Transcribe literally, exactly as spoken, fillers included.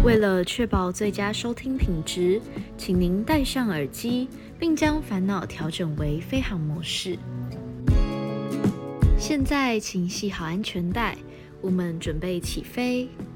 为了确保最佳收听品质，请您戴上耳机，并将烦恼调整为飞行模式。现在请系好安全带，我们准备起飞。